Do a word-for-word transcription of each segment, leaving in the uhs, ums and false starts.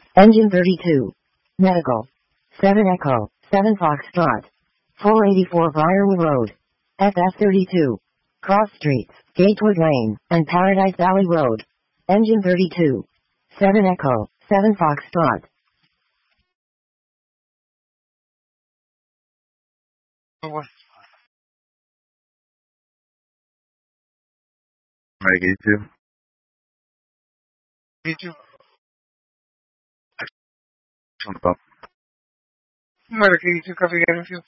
Engine thirty-two. Medical. seven Echo, seven Foxtrot. four eighty-four Briarwood Road. F S thirty-two. Cross Streets, Gatewood Lane, and Paradise Valley Road. Engine thirty-two. seven Echo, seven Foxtrot. What? Mike eighty-two. eighty-two. On the pump. Medic eighty-two, copy getting fuel.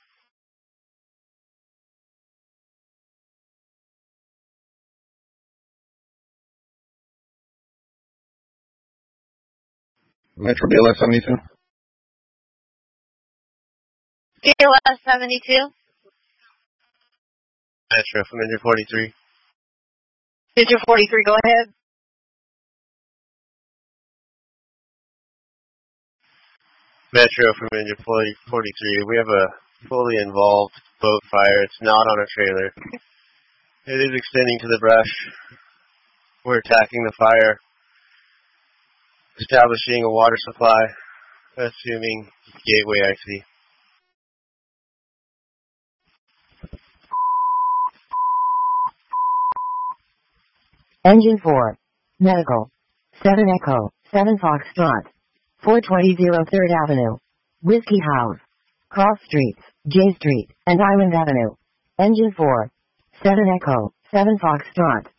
Metro B L S seventy-two. B L S seventy-two. Metro from Engine forty-three. Engine forty-three, go ahead. Metro from Engine forty-three. We have a fully involved boat fire. It's not on a trailer. It is extending to the brush. We're attacking the fire. Establishing a water supply. Assuming Gateway I C. Engine four. Medical. seven Echo, seven Foxtrot. four twenty third Avenue. Whiskey House. Cross Streets, J Street, and Island Avenue. Engine four. seven Echo, seven Foxtrot.